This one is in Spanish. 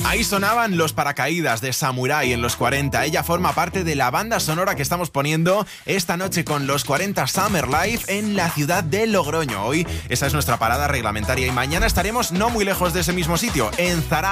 Ahí sonaban Los Paracaídas de Samurai en los 40. Ella forma parte de la banda sonora que estamos poniendo esta noche con los 40 Summer Live en la ciudad de Logroño. Hoy esa es nuestra parada reglamentaria y mañana estaremos no muy lejos de ese mismo sitio, en Zaragoza.